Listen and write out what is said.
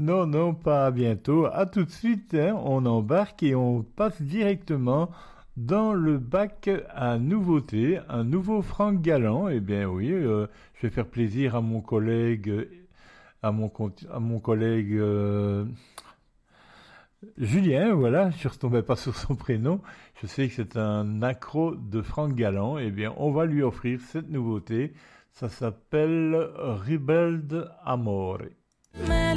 Non, non, pas à bientôt. À tout de suite, hein, on embarque et on passe directement dans le bac à nouveautés, un nouveau Franck Galland. Eh bien oui, je vais faire plaisir à mon collègue, à mon collègue Julien, voilà, je ne retombais pas sur son prénom. Je sais que c'est un accro de Franck Galland. Eh bien, on va lui offrir cette nouveauté. Ça s'appelle Rebelde Amore.